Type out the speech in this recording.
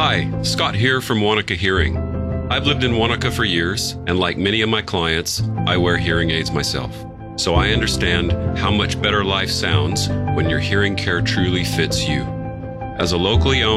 Hi, Scott here from Wanaka Hearing. I've lived in Wanaka for years, and like many of my clients, I wear hearing aids myself. So I understand how much better life sounds when your hearing care truly fits you. As a locally owned